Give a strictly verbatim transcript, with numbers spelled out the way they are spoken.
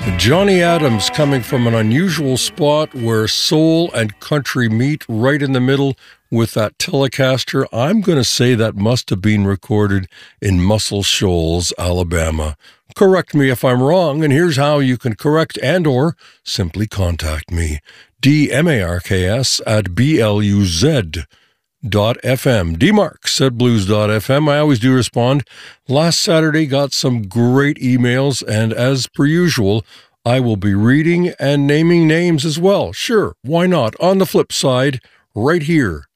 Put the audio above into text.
Johnny Adams coming from an unusual spot where soul and country meet right in the middle with that Telecaster. I'm going to say that must have been recorded in Muscle Shoals, Alabama. Correct me if I'm wrong, and here's how you can correct and or simply contact me. D M A R K S at B L U Z dot F M. dmarks at blues dot F M. I always do respond. Last Saturday got some great emails, and as per usual, I will be reading and naming names as well. Sure, why not? On the flip side, right here